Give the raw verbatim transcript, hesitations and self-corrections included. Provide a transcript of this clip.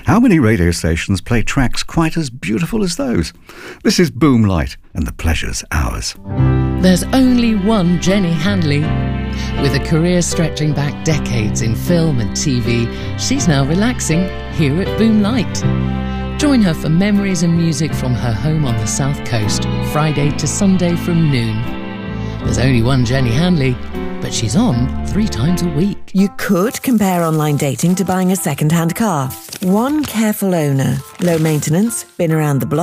How many radio stations play tracks quite as beautiful as those? This is Boomlight, and the pleasure's ours. There's only one Jenny Handley. With a career stretching back decades in film and T V, she's now relaxing here at Boomlight. Join her for memories and music from her home on the South Coast, Friday to Sunday from noon. There's only one Jenny Handley, but she's on three times a week. You could compare online dating to buying a second-hand car. One careful owner, low maintenance, been around the block.